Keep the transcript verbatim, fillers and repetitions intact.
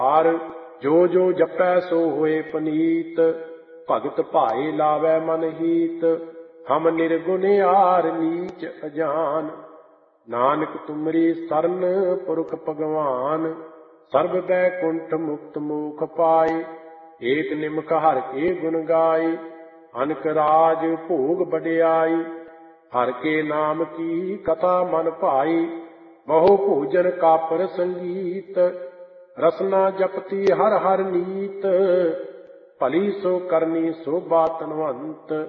ਹਰ ਜੋ ਜੋ ਜਪੈ ਸੋ ਹੋਏ ਪਨੀਤ, ਭਗਤ ਭਾਏ ਲਾਵੈ ਮਨ ਹੀਤ। ਹਮ ਨਿਰਗੁਣਿਆਰ ਨੀਚ ਅਜਾਨ, ਨਾਨਕ ਤੁਮਰੀ ਸਰਨ ਪੁਰਖ ਭਗਵਾਨ। ਸਰਬ ਬੈਕੁੰਠ ਮੁਕਤ ਮੋਖ ਪਾਏ, ਏਕ ਨਿਮਕ ਹਰਿ ਕੇ ਗੁਣ ਗਾਏ। ਅਨਕ ਰਾਜ ਭੋਗ ਬਡਿਆਈ, ਹਰਿ ਕੇ ਨਾਮ ਕੀ ਕਥਾ ਮਨ ਭਾਈ। ਬਹੁ ਭੋਜਨ ਕਾਪਰ ਸੰਗੀਤ, ਰਸਨਾ ਜਪਤੀ ਹਰ ਹਰ ਨੀਤ। ਭਲੀ ਸੋ ਕਰਨੀ ਸੋਭਾ ਤਨਵੰਤ,